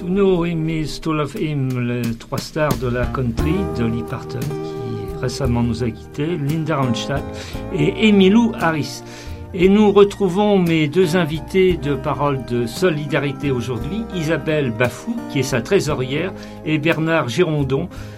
Nous aimons Stall of Him, les 3 stars de la country, Dolly Parton, qui récemment nous a quittés, Linda Ronstadt et Emmylou Harris. Et nous retrouvons mes 2 invités de Parole de Solidarité aujourd'hui, Isabelle Bafou, qui est sa trésorière, et Bernard Girondon,